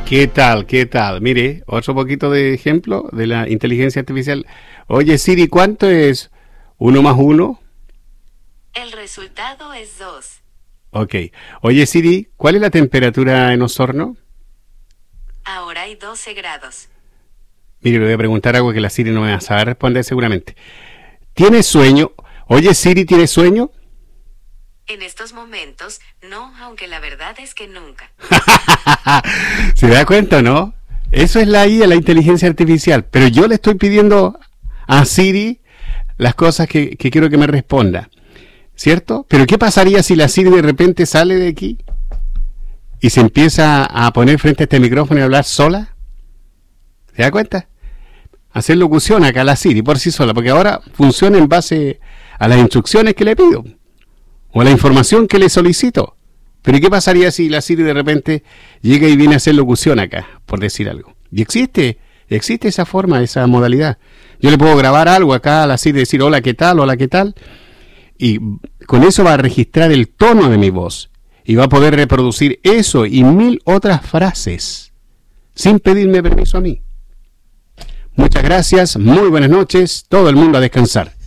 ¿Qué tal? ¿Qué tal? Mire, otro poquito de ejemplo de la inteligencia artificial. Oye, Siri, ¿cuánto es 1 más 1? El resultado es 2. Ok. Oye, Siri, ¿cuál es la temperatura en Osorno? Ahora hay 12 grados. Mire, le voy a preguntar algo que la Siri no me va a saber responder seguramente. ¿Tienes sueño? Oye, Siri, ¿tienes sueño? En estos momentos, no, aunque la verdad es que nunca. ¿Se da cuenta, no? Eso es la IA, la inteligencia artificial. Pero yo le estoy pidiendo a Siri las cosas que quiero que me responda. ¿Cierto? Pero ¿qué pasaría si la Siri de repente sale de aquí y se empieza a poner frente a este micrófono y a hablar sola? ¿Se da cuenta? Hacer locución acá a la Siri por sí sola, porque ahora funciona en base a las instrucciones que le pido o a la información que le solicito. Pero ¿qué pasaría si la Siri de repente llega y viene a hacer locución acá, por decir algo? Y existe esa forma, esa modalidad. Yo le puedo grabar algo acá a la Siri y decir hola, ¿qué tal? Hola, ¿qué tal? Y con eso va a registrar el tono de mi voz y va a poder reproducir eso y 1000 otras frases sin pedirme permiso a mí. Muchas gracias, muy buenas noches, todo el mundo a descansar.